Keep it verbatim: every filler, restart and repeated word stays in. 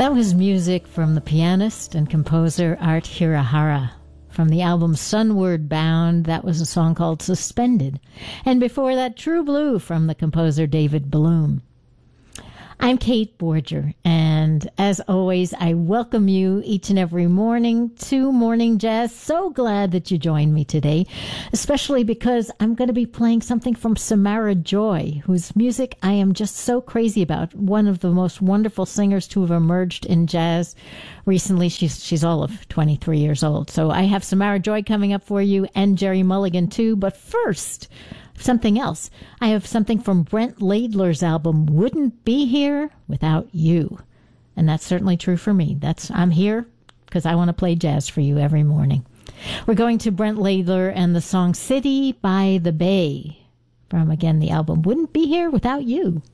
That was music from the pianist and composer Art Hirahara. From the album Sunward Bound, that was a song called Suspended. And before that, True Blue from the composer David Bloom. I'm Kate Borger, and as always, I welcome you each and every morning to Morning Jazz. So glad that you joined me today, especially because I'm going to be playing something from Samara Joy, whose music I am just so crazy about. One of the most wonderful singers to have emerged in jazz recently. She's she's all of twenty-three years old. So I have Samara Joy coming up for you, and Jerry Mulligan too. But first, something else. I have something from Brent Laidler's album, Wouldn't Be Here Without You. And that's certainly true for me. That's I'm here because I want to play jazz for you every morning. We're going to Brent Laidler and the song City by the Bay from, again, the album Wouldn't Be Here Without You.